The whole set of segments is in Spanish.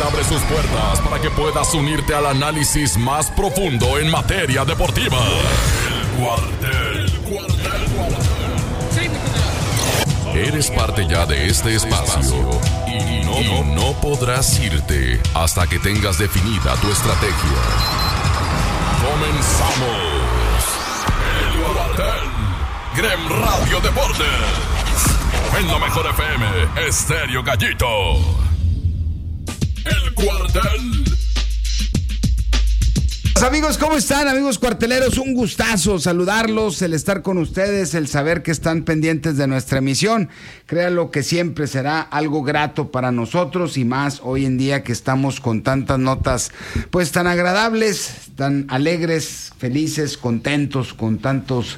abre sus puertas para que puedas unirte al análisis más profundo en materia deportiva. El Cuartel. Eres parte ya de este espacio y no podrás irte hasta que tengas definida tu estrategia. Comenzamos. El Cuartel. Grem Radio Deportes. En la mejor FM, Estéreo Gallito. El Cuartel. Amigos, ¿cómo están? Amigos cuarteleros, un gustazo saludarlos, el estar con ustedes, el saber que están pendientes de nuestra emisión. Créanlo que siempre será algo grato para nosotros y más hoy en día que estamos con tantas notas pues tan agradables, tan alegres, felices, contentos, con tantos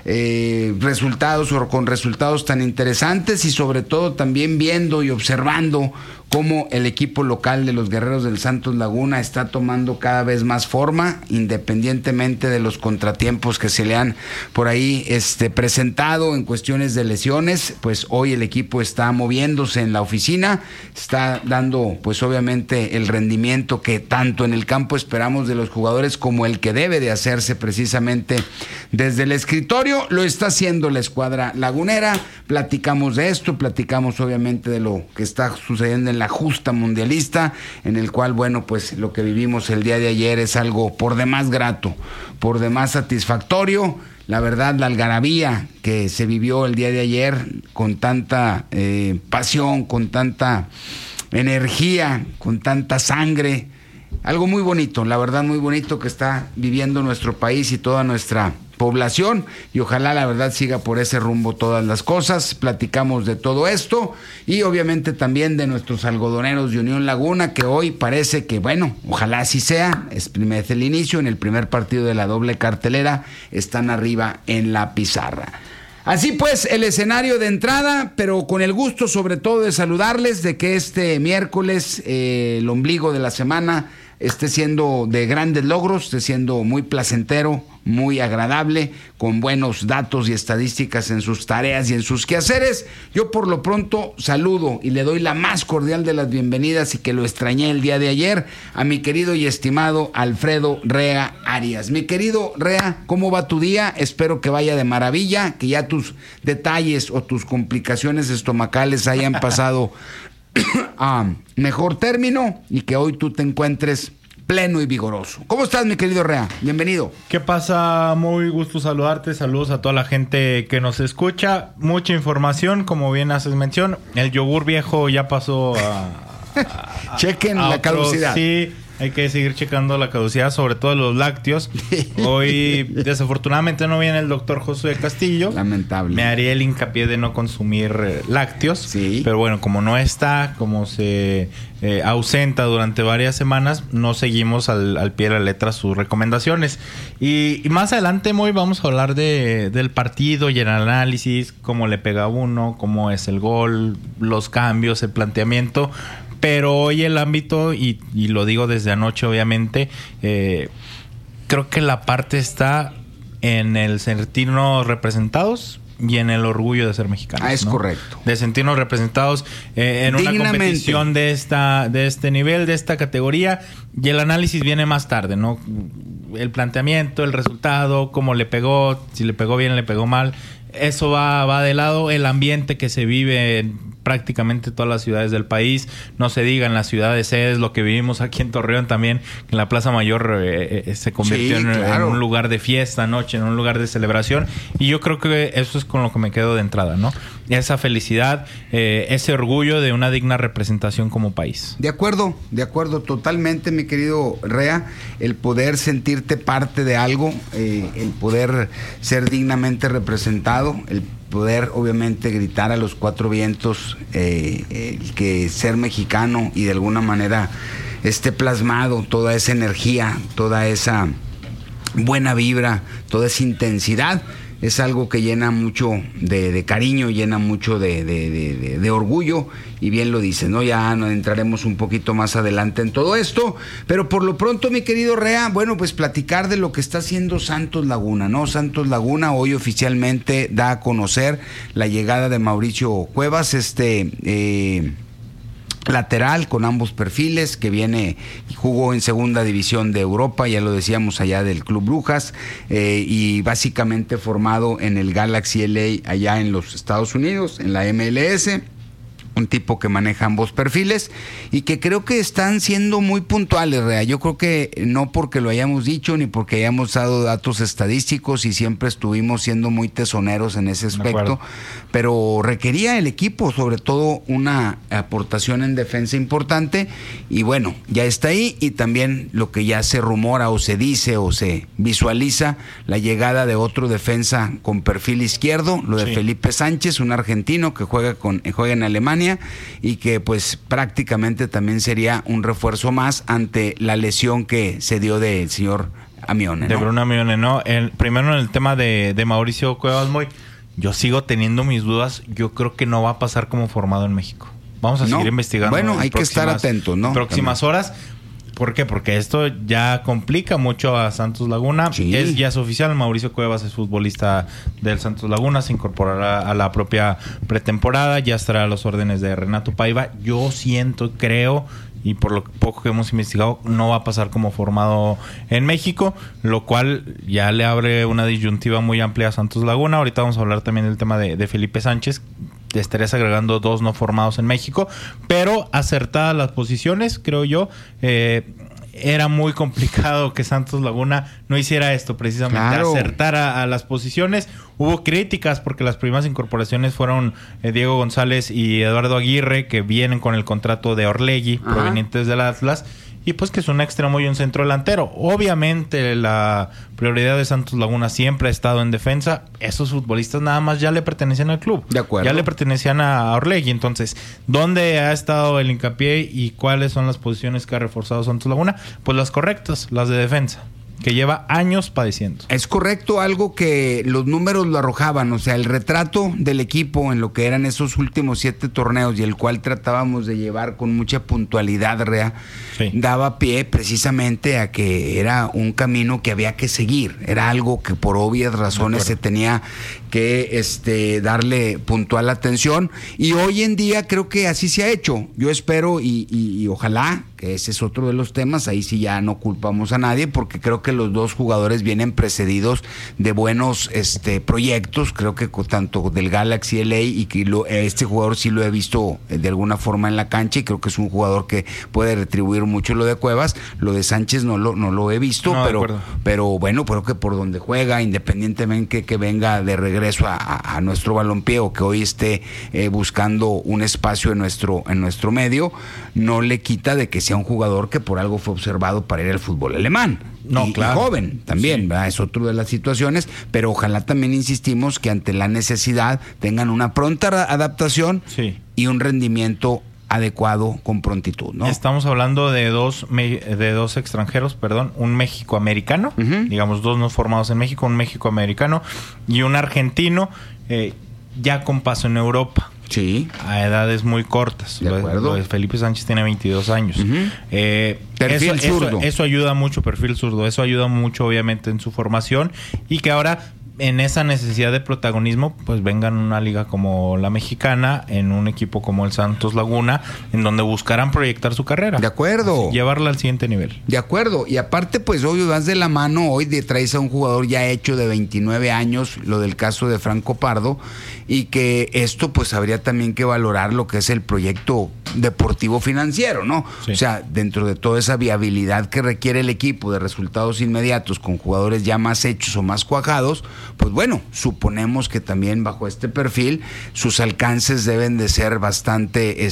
resultados o con resultados tan interesantes y sobre todo también viendo y observando cómo el equipo local de los Guerreros del Santos Laguna está tomando cada vez más forma, independientemente de los contratiempos que se le han por ahí presentado en cuestiones de lesiones. Pues hoy el equipo está moviéndose en la oficina, está dando pues obviamente el rendimiento que tanto en el campo esperamos de los jugadores como el que debe de hacerse precisamente desde el escritorio. Lo está haciendo la escuadra lagunera. Platicamos de esto, platicamos obviamente de lo que está sucediendo en la justa mundialista, en el cual, bueno, pues lo que vivimos el día de ayer es algo por demás grato, por demás satisfactorio. La verdad, la algarabía que se vivió el día de ayer con tanta pasión, con tanta energía, con tanta sangre, algo muy bonito, la verdad muy bonito que está viviendo nuestro país y toda nuestra población, y ojalá la verdad siga por ese rumbo todas las cosas. Platicamos de todo esto y obviamente también de nuestros algodoneros de Unión Laguna, que hoy parece que, bueno, ojalá así sea, es el inicio, en el primer partido de la doble cartelera están arriba en la pizarra. Así pues, el escenario de entrada, pero con el gusto sobre todo de saludarles, de que este miércoles, el ombligo de la semana, esté siendo de grandes logros, esté siendo muy placentero, muy agradable, con buenos datos y estadísticas en sus tareas y en sus quehaceres. Yo por lo pronto saludo y le doy la más cordial de las bienvenidas, y que lo extrañé el día de ayer, a mi querido y estimado Alfredo Rea Arias. Mi querido Rea, ¿cómo va tu día? Espero que vaya de maravilla, que ya tus detalles o tus complicaciones estomacales hayan pasado a mejor término y que hoy tú te encuentres pleno y vigoroso. ¿Cómo estás, mi querido Rea? Bienvenido. ¿Qué pasa? Muy gusto saludarte. Saludos a toda la gente que nos escucha. Mucha información, como bien haces mención. El yogur viejo ya pasó a chequen la caducidad. Sí, hay que seguir checando la caducidad, sobre todo los lácteos. Hoy, desafortunadamente, no viene el doctor Josué Castillo. Lamentable. Me haría el hincapié de no consumir lácteos. Sí. Pero bueno, como no está, como se ausenta durante varias semanas, no seguimos al pie de la letra sus recomendaciones. Y más adelante, Moy, vamos a hablar del partido y el análisis, cómo le pega a uno, cómo es el gol, los cambios, el planteamiento. Pero hoy el ámbito, y lo digo desde anoche obviamente, creo que la parte está en el sentirnos representados y en el orgullo de ser mexicanos. Es ¿no? correcto. De sentirnos representados en una competición de este nivel, de esta categoría, y el análisis viene más tarde, ¿no? El planteamiento, el resultado, cómo le pegó, si le pegó bien, le pegó mal. Eso va de lado. El ambiente que se vive en prácticamente todas las ciudades del país, no se diga en las ciudades sedes, lo que vivimos aquí en Torreón también, en la Plaza Mayor se convirtió en un lugar de fiesta anoche, en un lugar de celebración, y yo creo que eso es con lo que me quedo de entrada, ¿no? Esa felicidad, ese orgullo de una digna representación como país. De acuerdo totalmente, mi querido Rea, el poder sentirte parte de algo, el poder ser dignamente representado, el poder obviamente gritar a los cuatro vientos que ser mexicano y de alguna manera esté plasmado toda esa energía, toda esa buena vibra, toda esa intensidad. Es algo que llena mucho de cariño, llena mucho de orgullo, y bien lo dices, ¿no? Ya nos entraremos un poquito más adelante en todo esto, pero por lo pronto, mi querido Rea, bueno, pues platicar de lo que está haciendo Santos Laguna, ¿no? Santos Laguna hoy oficialmente da a conocer la llegada de Mauricio Cuevas, lateral con ambos perfiles, que viene y jugó en segunda división de Europa, ya lo decíamos, allá del Club Brujas, y básicamente formado en el Galaxy LA allá en los Estados Unidos, en la MLS. Un tipo que maneja ambos perfiles y que creo que están siendo muy puntuales, Rea. Yo creo que no porque lo hayamos dicho ni porque hayamos dado datos estadísticos y siempre estuvimos siendo muy tesoneros en ese aspecto, pero requería el equipo sobre todo una aportación en defensa importante y bueno, ya está ahí. Y también lo que ya se rumora o se dice o se visualiza, la llegada de otro defensa con perfil izquierdo, lo de Felipe Sánchez, un argentino que juega en Alemania y que pues prácticamente también sería un refuerzo más ante la lesión que se dio del señor Amione, ¿no? De Bruno Amione, ¿no? Primero en el tema de Mauricio Cuevas Moy, yo sigo teniendo mis dudas. Yo creo que no va a pasar como formado en México. Vamos a seguir investigando. Bueno, hay que estar atentos, ¿no? Próximas horas. ¿Por qué? Porque esto ya complica mucho a Santos Laguna. Sí. Ya es oficial, Mauricio Cuevas es futbolista del Santos Laguna, se incorporará a la propia pretemporada, ya estará a los órdenes de Renato Paiva. Yo creo, y por lo poco que hemos investigado, no va a pasar como formado en México, lo cual ya le abre una disyuntiva muy amplia a Santos Laguna. Ahorita vamos a hablar también del tema de Felipe Sánchez. Te estarías agregando 2 no formados en México, pero acertadas las posiciones, creo yo. Era muy complicado que Santos Laguna no hiciera esto, precisamente, acertar a las posiciones. Hubo críticas porque las primeras incorporaciones fueron Diego González y Eduardo Aguirre, que vienen con el contrato de Orlegui, provenientes del Atlas, y pues que es un extremo y un centro delantero. Obviamente la prioridad de Santos Laguna siempre ha estado en defensa. Esos futbolistas nada más ya le pertenecían al club. De acuerdo. Ya le pertenecían a Orlegui. Entonces, ¿dónde ha estado el hincapié y cuáles son las posiciones que ha reforzado Santos Laguna? Pues las correctas, las de defensa, que lleva años padeciendo. Es correcto, algo que los números lo arrojaban, o sea, el retrato del equipo en lo que eran esos últimos 7 torneos y el cual tratábamos de llevar con mucha puntualidad, Rea, daba pie precisamente a que era un camino que había que seguir, era algo que por obvias razones se tenía que darle puntual atención, y hoy en día creo que así se ha hecho. Yo espero y ojalá, que ese es otro de los temas, ahí sí ya no culpamos a nadie, porque creo que los dos jugadores vienen precedidos de buenos proyectos. Creo que tanto del Galaxy LA y que este jugador sí lo he visto de alguna forma en la cancha, y creo que es un jugador que puede retribuir mucho lo de Cuevas. Lo de Sánchez no lo he visto, pero bueno, creo que por donde juega, independientemente que venga de regreso a nuestro balompié o que hoy esté buscando un espacio en nuestro medio, no le quita de que sea un jugador que por algo fue observado para ir al fútbol alemán. Y joven también, ¿verdad? Es otro de las situaciones, pero ojalá también insistimos que ante la necesidad tengan una pronta adaptación y un rendimiento adecuado con prontitud, ¿no? Estamos hablando de dos extranjeros, un mexicoamericano, digamos 2 no formados en México, un mexicoamericano y un argentino ya con paso en Europa. Sí. A edades muy cortas. De acuerdo. Lo de Felipe Sánchez tiene 22 años. Perfil zurdo. Eso ayuda mucho, perfil zurdo. Eso ayuda mucho, obviamente, en su formación. Y que ahora, en esa necesidad de protagonismo, pues vengan una liga como la mexicana, en un equipo como el Santos Laguna, en donde buscarán proyectar su carrera. De acuerdo. Así, llevarla al siguiente nivel. De acuerdo. Y aparte, pues hoy vas de la mano, traes a un jugador ya hecho de 29 años, lo del caso de Franco Pardo, y que esto pues habría también que valorar lo que es el proyecto deportivo financiero, ¿no? O sea, dentro de toda esa viabilidad que requiere el equipo de resultados inmediatos con jugadores ya más hechos o más cuajados, pues bueno, suponemos que también bajo este perfil sus alcances deben de ser bastante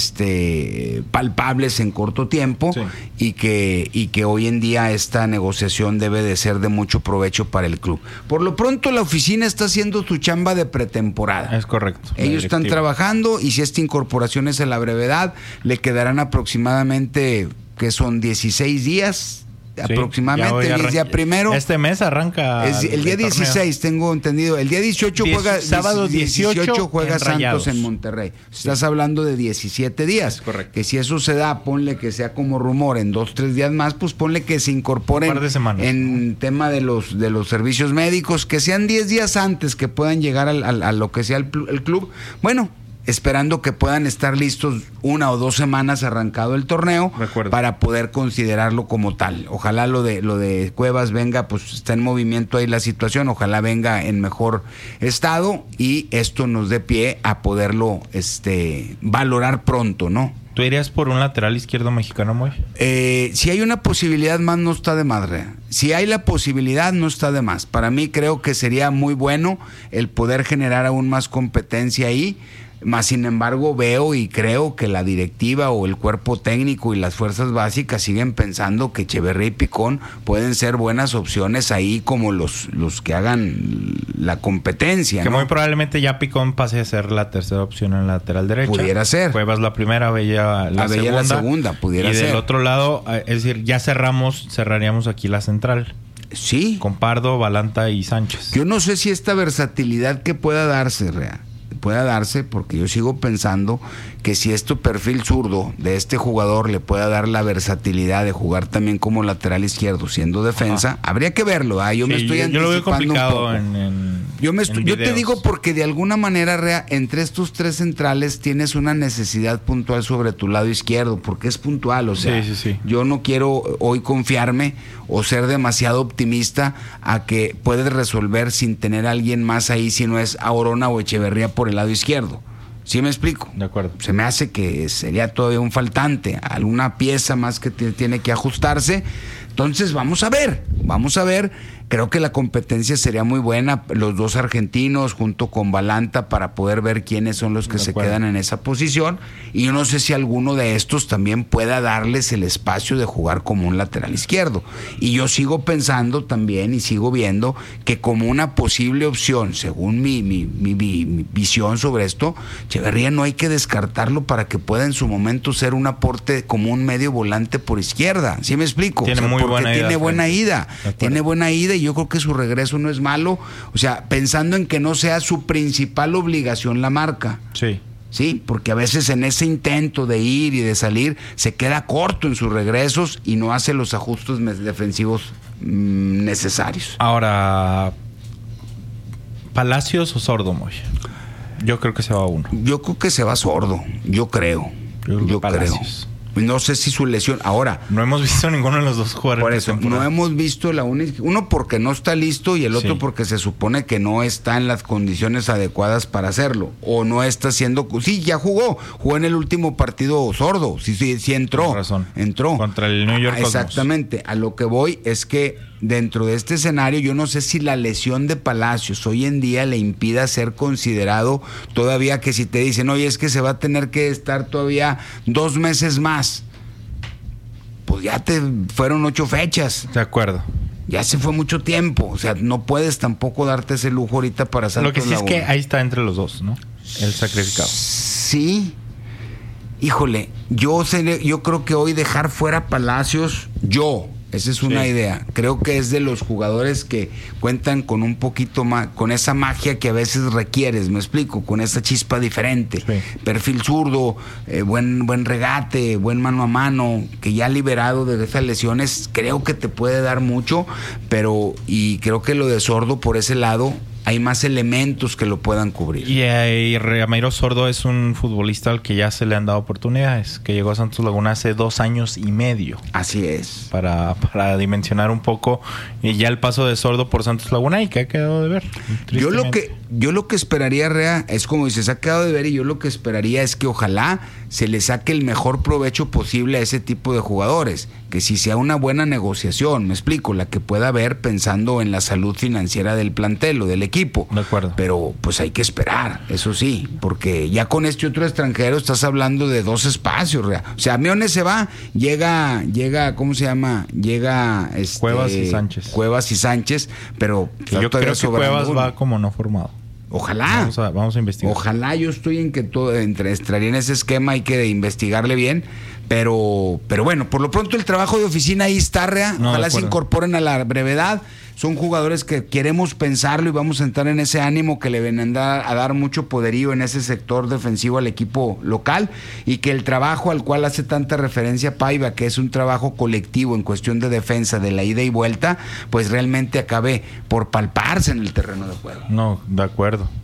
palpables en corto tiempo, y que hoy en día esta negociación debe de ser de mucho provecho para el club. Por lo pronto la oficina está haciendo su chamba de pretemporada. Es correcto. Ellos están trabajando, y si esta incorporación es a la brevedad, le quedarán aproximadamente, que son 16 días, aproximadamente, el día primero. Este mes arranca el día 16, tengo entendido. El día 18 juega. Sábado 18 juega Santos Rayados en Monterrey. Estás hablando de 17 días. Es correcto. Que si eso se da, ponle que sea como rumor en 2-3 días más, pues ponle que se incorporen en tema de los servicios médicos, que sean 10 días antes que puedan llegar a lo que sea el club. Bueno, esperando que puedan estar listos 1 o 2 semanas arrancado el torneo para poder considerarlo como tal. Ojalá lo de Cuevas venga, pues está en movimiento ahí la situación, ojalá venga en mejor estado y esto nos dé pie a poderlo valorar pronto, ¿no? ¿Tú irías por un lateral izquierdo mexicano, Moy? Si hay una posibilidad más, no está de más, Rea. Si hay la posibilidad, no está de más. Para mí creo que sería muy bueno el poder generar aún más competencia ahí. Más sin embargo veo y creo que la directiva o el cuerpo técnico y las fuerzas básicas siguen pensando que Echeverría y Picón pueden ser buenas opciones ahí como los que hagan la competencia, que ¿no? Muy probablemente ya Picón pase a ser la tercera opción en la lateral derecha. Pudiera ser. Cuevas la primera, Bella la segunda. Pudiera ser. Y del otro lado, es decir, ya cerraríamos aquí la central. Sí. Con Pardo, Balanta y Sánchez. Yo no sé si esta versatilidad que pueda darse, Rea, porque yo sigo pensando que si este perfil zurdo de este jugador le pueda dar la versatilidad de jugar también como lateral izquierdo siendo defensa, habría que verlo. Yo me estoy anticipando lo veo complicado un poco. Yo te digo porque de alguna manera, Rea, entre estos 3 centrales tienes una necesidad puntual sobre tu lado izquierdo, porque es puntual, o sea, yo no quiero hoy confiarme o ser demasiado optimista a que puedes resolver sin tener a alguien más ahí, si no es a Orona o Echeverría por el lado izquierdo. ¿Sí me explico? De acuerdo. Se me hace que sería todavía un faltante, alguna pieza más que tiene que ajustarse. Entonces vamos a ver. Creo que la competencia sería muy buena, los 2 argentinos junto con Balanta, para poder ver quiénes son los que se quedan en esa posición, y yo no sé si alguno de estos también pueda darles el espacio de jugar como un lateral izquierdo. Y yo sigo pensando también y sigo viendo que como una posible opción, según mi visión sobre esto, Echeverría no hay que descartarlo para que pueda en su momento ser un aporte como un medio volante por izquierda. ¿Sí me explico? Tiene buena ida y yo creo que su regreso no es malo, o sea, pensando en que no sea su principal obligación la marca. Sí, porque a veces en ese intento de ir y de salir se queda corto en sus regresos y no hace los ajustes defensivos necesarios. Ahora, ¿Palacios o Sordo, Moy? Yo creo que se va uno. Yo creo que se va Sordo, yo creo. No sé si su lesión. Ahora, no hemos visto ninguno de los dos jugar. Por eso, no hemos visto la única. Uno porque no está listo y el otro porque se supone que no está en las condiciones adecuadas para hacerlo. O no está haciendo. Sí, ya jugó en el último partido Sordo. Sí entró. Tienes razón. Entró. Contra el New York Cosmos. Exactamente. A lo que voy es que dentro de este escenario, yo no sé si la lesión de Palacios hoy en día le impida ser considerado todavía, que si te dicen, oye, es que se va a tener que estar todavía 2 meses más, pues ya te fueron 8 fechas. De acuerdo. Ya se fue mucho tiempo, o sea, no puedes tampoco darte ese lujo ahorita para Santos Lo que sí Laguna. Es que ahí está entre los dos, ¿no? El sacrificado. Sí. Híjole, yo creo que hoy dejar fuera Palacios, esa es una idea. Creo que es de los jugadores que cuentan con un poquito más, con esa magia que a veces requieres, me explico, con esa chispa diferente. Perfil zurdo, buen regate, buen mano a mano, que ya liberado de esas lesiones, creo que te puede dar mucho, y creo que lo de Sordo por ese lado, hay más elementos que lo puedan cubrir. Y Ramiro Sordo es un futbolista al que ya se le han dado oportunidades, que llegó a Santos Laguna hace 2 años y medio. Así es. Para dimensionar un poco y ya el paso de Sordo por Santos Laguna y que ha quedado de ver. Yo lo que esperaría, Rea, es como dices, se ha quedado de ver, y yo lo que esperaría es que ojalá se le saque el mejor provecho posible a ese tipo de jugadores, que si sea una buena negociación, me explico, la que pueda haber pensando en la salud financiera del plantel o del equipo. De acuerdo. Pero pues hay que esperar, eso sí, porque ya con este otro extranjero estás hablando de 2 espacios, Rea. O sea, Mione se va, llega, ¿cómo se llama? Llega Cuevas y Sánchez, pero yo creo que Cuevas va como no formado. Ojalá. Vamos a investigar. Ojalá, yo estoy en que entraría en ese esquema, hay que investigarle bien, pero bueno, por lo pronto el trabajo de oficina ahí está, Rea. Ojalá se incorporen a la brevedad. Son jugadores que queremos pensarlo y vamos a entrar en ese ánimo que le ven a dar mucho poderío en ese sector defensivo al equipo local, y que el trabajo al cual hace tanta referencia Paiva, que es un trabajo colectivo en cuestión de defensa, de la ida y vuelta, pues realmente acabe por palparse en el terreno de juego. No, de acuerdo.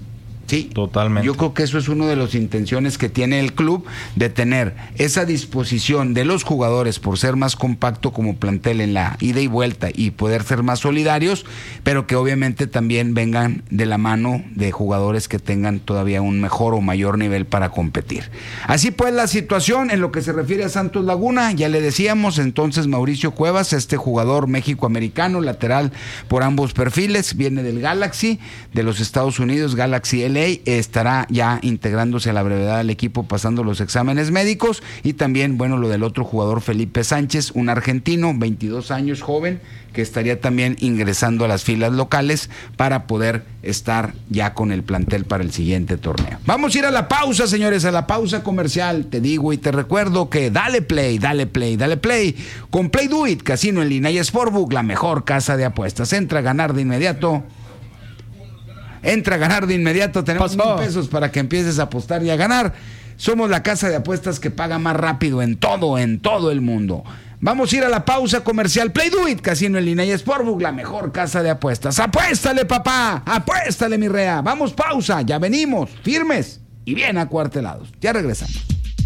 Sí, totalmente. Yo creo que eso es una de las intenciones que tiene el club, de tener esa disposición de los jugadores por ser más compacto como plantel en la ida y vuelta y poder ser más solidarios, pero que obviamente también vengan de la mano de jugadores que tengan todavía un mejor o mayor nivel para competir. Así pues la situación en lo que se refiere a Santos Laguna, ya le decíamos, entonces Mauricio Cuevas, este jugador méxico-americano, lateral por ambos perfiles, viene del Galaxy de los Estados Unidos, Galaxy LA, estará ya integrándose a la brevedad al equipo, pasando los exámenes médicos. Y también, bueno, lo del otro jugador, Felipe Sánchez, un argentino, 22 años, joven, que estaría también ingresando a las filas locales para poder estar ya con el plantel para el siguiente torneo. Vamos a ir a la pausa, señores, a la pausa comercial. Te digo y te recuerdo que dale play con Play Do It, casino en línea y Sportbook, la mejor casa de apuestas. Entra a ganar de inmediato. Tenemos $1,000 para que empieces a apostar y a ganar. Somos la casa de apuestas que paga más rápido en todo el mundo. Vamos a ir a la pausa comercial. Play Do It, casino en línea y Sportbook, la mejor casa de apuestas. ¡Apuéstale, papá! ¡Apuéstale, mi rea! Vamos, pausa, ya venimos, firmes y bien acuartelados. Ya regresamos.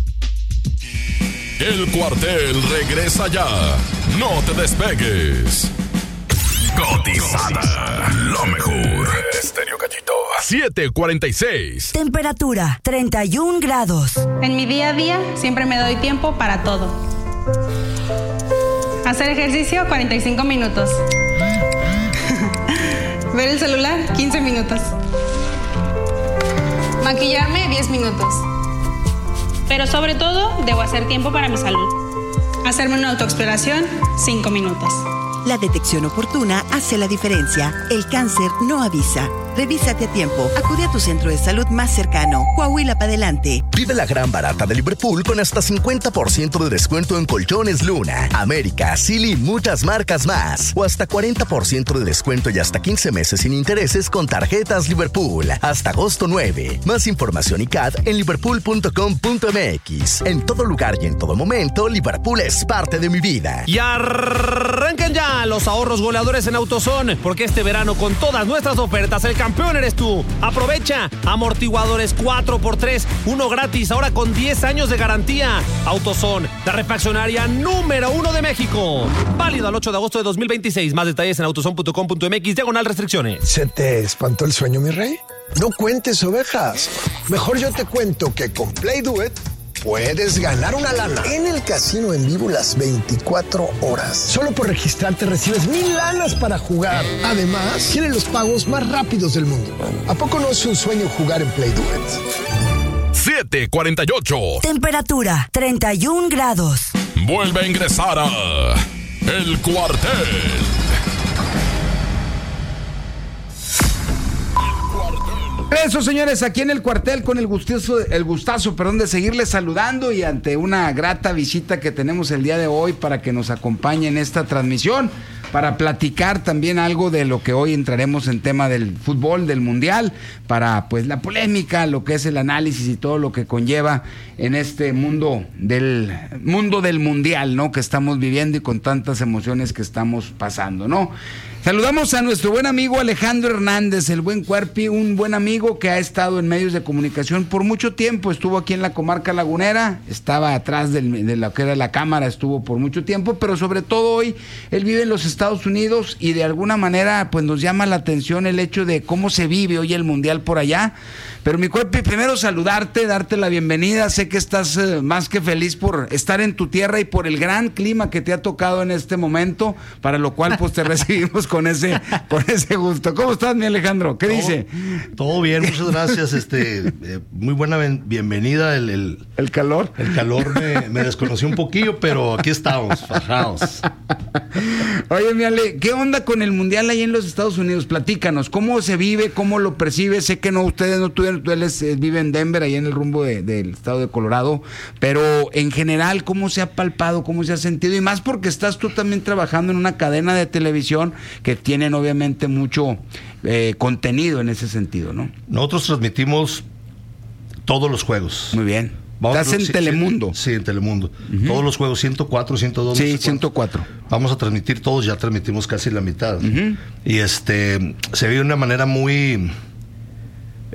El Cuartel regresa ya. No te despegues. Cotizada, lo mejor. Estéreo Gallito, 7:46. Temperatura, 31 grados. En mi día a día siempre me doy tiempo para todo. Hacer ejercicio, 45 minutos. Ver el celular, 15 minutos. Maquillarme, 10 minutos. Pero sobre todo, debo hacer tiempo para mi salud. Hacerme una autoexploración, 5 minutos. La detección oportuna hace la diferencia. El cáncer no avisa. Revísate a tiempo. Acude a tu centro de salud más cercano. Coahuila para adelante. Vive la gran barata de Liverpool con hasta 50% de descuento en colchones Luna, América, Silly y muchas marcas más. O hasta 40% de descuento y hasta 15 meses sin intereses con tarjetas Liverpool. Hasta agosto 9. Más información y CAD en liverpool.com.mx. En todo lugar y en todo momento, Liverpool es parte de mi vida. Y arrancan ya los ahorros goleadores en AutoZone, porque este verano con todas nuestras ofertas el campeón eres tú. Aprovecha amortiguadores 4x3, uno gratis, ahora con 10 años de garantía. AutoZone, la refaccionaria número 1 de México. Válido al 8 de agosto de 2026. Más detalles en autozone.com.mx/restricciones. ¿Se te espantó el sueño, mi rey? No cuentes ovejas. Mejor yo te cuento que con Play Do It puedes ganar una lana en el casino en vivo las 24 horas. Solo por registrarte recibes 1,000 lanas para jugar. Además, tienen los pagos más rápidos del mundo. ¿A poco no es un sueño jugar en Play Do It? 7:48. Temperatura, 31 grados. Vuelve a ingresar a El Cuartel. Eso, señores, aquí en el cuartel con el gustazo, de seguirles saludando y ante una grata visita que tenemos el día de hoy para que nos acompañe en esta transmisión, para platicar también algo de lo que hoy entraremos en tema del fútbol, del mundial, para pues la polémica, lo que es el análisis y todo lo que conlleva en este mundo del mundial, ¿no? Que estamos viviendo y con tantas emociones que estamos pasando, ¿no? Saludamos a nuestro buen amigo Alejandro Hernández, el buen Cuerpi, un buen amigo que ha estado en medios de comunicación por mucho tiempo, estuvo aquí en la comarca lagunera, estaba atrás de lo que era la cámara, estuvo por mucho tiempo, pero sobre todo hoy él vive en los Estados Unidos y de alguna manera pues nos llama la atención el hecho de cómo se vive hoy el mundial por allá. Pero mi Cuerpi, primero saludarte, darte la bienvenida, sé que estás más que feliz por estar en tu tierra y por el gran clima que te ha tocado en este momento, para lo cual pues te recibimos con ese gusto. ¿Cómo estás, mi Alejandro? ¿Qué dice? Todo bien, muchas gracias. Muy buena bienvenida. El calor. El calor me desconoció un poquillo, pero aquí estamos, fajados. Oye, mi Ale, ¿qué onda con el mundial ahí en los Estados Unidos? Platícanos, ¿cómo se vive? ¿Cómo lo percibes? Sé que ustedes no tuvieron, tú vive en Denver, ahí en el rumbo del estado de Colorado, pero en general, ¿cómo se ha palpado? ¿Cómo se ha sentido? Y más porque estás tú también trabajando en una cadena de televisión que tienen obviamente mucho contenido en ese sentido, ¿no? Nosotros transmitimos todos los juegos. Muy bien. ¿Estás en Telemundo? Sí, en Telemundo. Uh-huh. Todos los juegos, 104, 102. Sí, 104. Vamos a transmitir todos, ya transmitimos casi la mitad. Uh-huh. Y se ve de una manera muy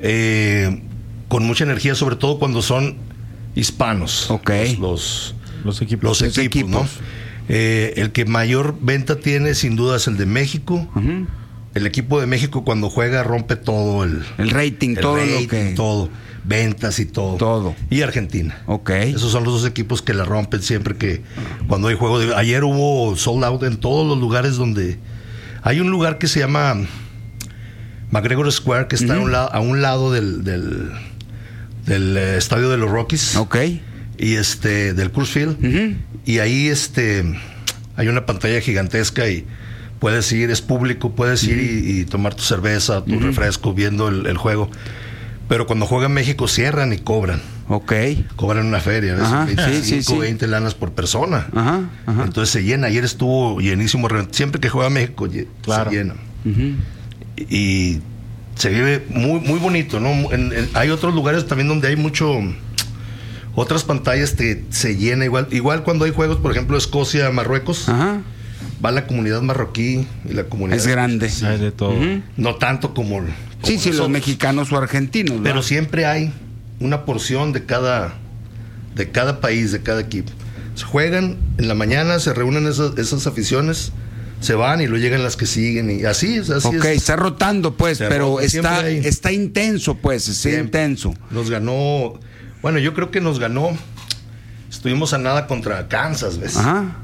con mucha energía, sobre todo cuando son hispanos. Los equipos, ¿no? El que mayor venta tiene sin duda es el de México. El equipo de México cuando juega rompe todo el rating, todo, ventas y todo. Y Argentina. Esos son los dos equipos que la rompen siempre que cuando hay juego. Ayer hubo sold out en todos los lugares donde hay un lugar que se llama McGregor Square, que está a un lado del estadio de los Rockies. Y del Coors Field. Y ahí hay una pantalla gigantesca y puedes ir, es público, puedes ir y tomar tu cerveza, tu refresco, viendo el juego. Pero cuando juega México cierran y cobran. Cobran una feria, 25, 20 lanas por persona. Entonces se llena. Ayer estuvo llenísimo. Siempre que juega México se llena. Y se vive muy, muy bonito, ¿no? Hay otros lugares también donde hay otras pantallas que se llena igual cuando hay juegos, por ejemplo, Escocia, Marruecos. Va la comunidad marroquí y la comunidad es grande. Hay de todo. No tanto como los mexicanos o argentinos, ¿no? Pero siempre hay una porción de cada país, de cada equipo. Se juegan en la mañana, se reúnen esas aficiones, se van y luego llegan las que siguen y así es. Está rotando, pues, pero está intenso, pues, intenso. Nos ganó, bueno, yo creo que nos ganó, estuvimos a nada contra Kansas, ¿ves?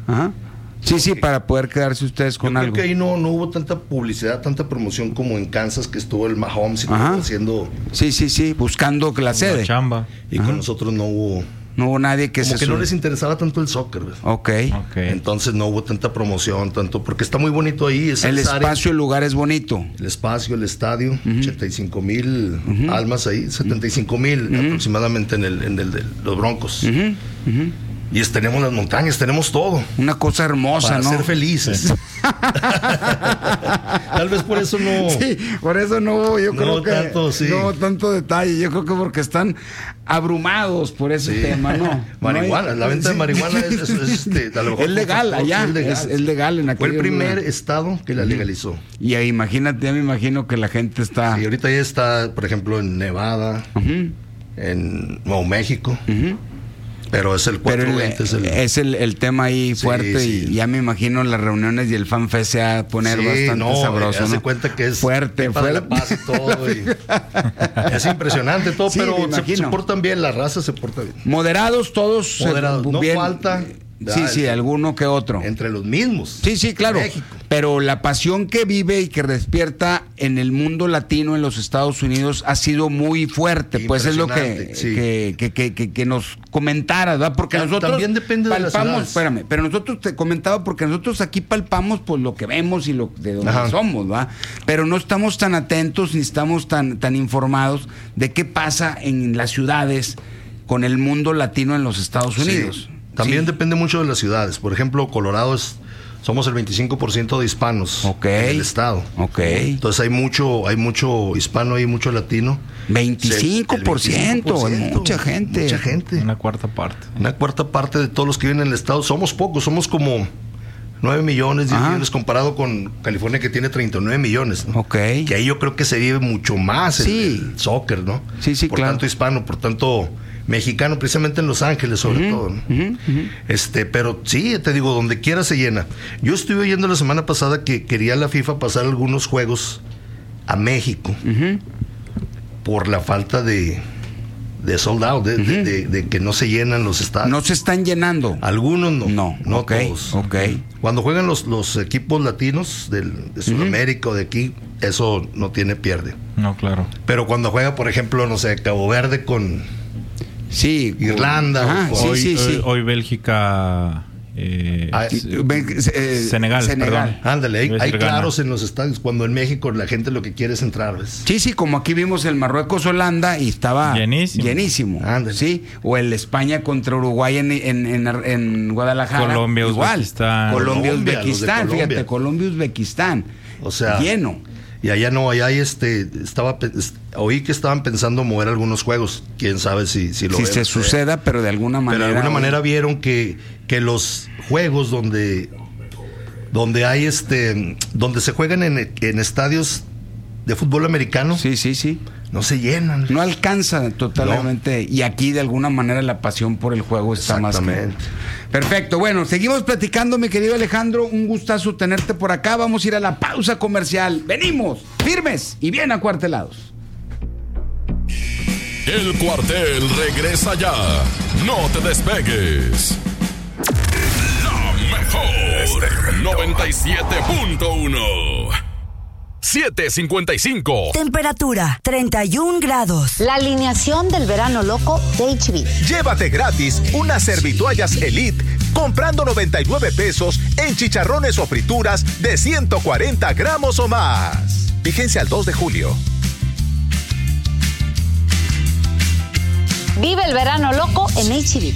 Sí, para poder quedarse ustedes con algo. Yo creo que ahí no hubo tanta publicidad, tanta promoción como en Kansas, que estuvo el Mahomes haciendo... Sí, buscando la sede. Chamba. Y con nosotros no hubo nadie que no les interesaba tanto el soccer, ¿ves? Entonces no hubo tanta promoción, porque está muy bonito ahí. El espacio, el lugar es bonito. El espacio, el estadio, 85,000 almas ahí, 75,000 aproximadamente en el de los Broncos. Y tenemos las montañas, tenemos todo. Una cosa hermosa, para ser felices. Tal vez por eso no. Sí, por eso no. Yo creo que tanto, no tanto detalle. Yo creo que porque están abrumados por ese tema, ¿no? Marihuana, la venta de marihuana es a lo mejor es legal allá. Es legal en aquel. Fue el primer estado que la legalizó. Y ahí, imagínate, ya me imagino que la gente está. Sí, ahorita ya está, por ejemplo, en Nevada, en Nuevo México. Pero es el 420. Es el tema ahí fuerte. Y ya me imagino las reuniones y el FanFest se va a poner bastante sabroso. Se fuerte que es fuerte. La paz y todo. Es impresionante todo, pero se portan bien, la raza se porta bien. Moderados todos. No bien. falta. Alguno que otro. Entre los mismos. Sí, claro. México. Pero la pasión que vive y que despierta en el mundo latino, en los Estados Unidos, ha sido muy fuerte. Pues es lo que nos comentara, ¿verdad? Porque nosotros también depende palpamos, espérame, pero nosotros te comentaba porque nosotros aquí palpamos pues lo que vemos y de donde somos, ¿verdad? Pero no estamos tan atentos ni estamos tan informados de qué pasa en las ciudades con el mundo latino en los Estados Unidos. Sí. También depende mucho de las ciudades. Por ejemplo, Colorado somos el 25% de hispanos en el estado. Entonces hay mucho hispano, hay mucho latino. 25%, es mucha gente. Una cuarta parte de todos los que viven en el estado. Somos pocos, somos como 9 millones, 10 millones comparado con California, que tiene 39 millones, ¿no? Que ahí yo creo que se vive mucho más el soccer, ¿no? Por tanto hispano, por tanto mexicano, precisamente en Los Ángeles sobre todo, ¿no? Pero sí, te digo, donde quiera se llena. Yo estuve oyendo la semana pasada que quería la FIFA pasar algunos juegos a México por la falta de sold out, de que no se llenan los estadios. No se están llenando. Algunos no todos. Cuando juegan los equipos latinos de Sudamérica o de aquí, eso no tiene pierde. No, claro. Pero cuando juega, por ejemplo, no sé, Cabo Verde con Irlanda. Hoy Bélgica... Senegal. Perdón. Ándale, hay claros en los estadios. Cuando en México la gente lo que quiere es entrar, ¿ves? Sí, como aquí vimos el Marruecos-Holanda y estaba llenísimo. Ándale. Sí, o el España contra Uruguay en Guadalajara. Colombia-Uzbekistán. Fíjate, Colombia-Uzbekistán. O sea, lleno. Y allá no, allá oí que estaban pensando mover algunos juegos. Quién sabe si lo ven, se suceda, pero de alguna manera. Pero de alguna manera vieron que los juegos donde hay donde se juegan en estadios de fútbol americano. Sí. No se llenan. No alcanza totalmente. No. Y aquí de alguna manera la pasión por el juego está más que... Perfecto. Bueno, seguimos platicando, mi querido Alejandro. Un gustazo tenerte por acá. Vamos a ir a la pausa comercial. Venimos firmes y bien acuartelados. El Cuartel regresa ya. No te despegues. La mejor 97.1. 7:55. Temperatura 31 grados. La alineación del verano loco de HB. Llévate gratis unas servitoallas Elite comprando 99 pesos en chicharrones o frituras de 140 gramos o más. Vigencia al 2 de julio. Vive el verano loco en HB.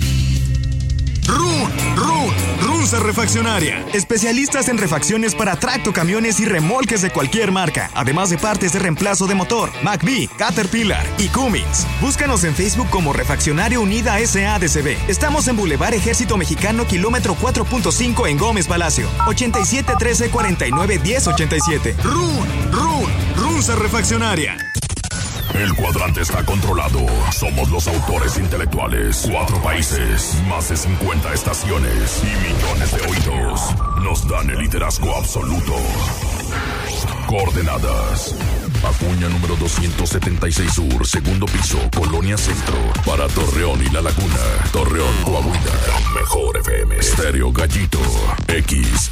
Runza Refaccionaria. Especialistas en refacciones para tractocamiones y remolques de cualquier marca. Además de partes de reemplazo de motor, McBee, Caterpillar y Cummins. Búscanos en Facebook como Refaccionaria Unida S.A.D.C.B. Estamos en Boulevard Ejército Mexicano, kilómetro 4.5 en Gómez Palacio. 87 13 49 10 87. Runza Refaccionaria. El cuadrante está controlado. Somos los autores intelectuales. 4 países, más de 50 estaciones y millones de oídos. Nos dan el liderazgo absoluto. Coordenadas: Acuña número 276 Sur, segundo piso, Colonia Centro. Para Torreón y La Laguna. Torreón, Coahuila. Mejor FM. Estéreo Gallito. X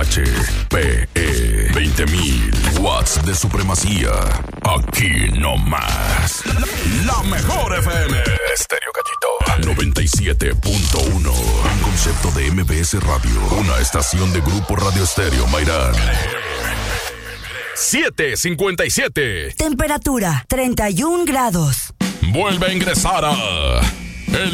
HPE 20.000 watts de supremacía. Aquí no más. La mejor FM. Estéreo Gallito 97.1. Un concepto de MBS Radio. Una estación de Grupo Radio Estéreo Mairán. 7:57. Temperatura 31 grados. Vuelve a ingresar a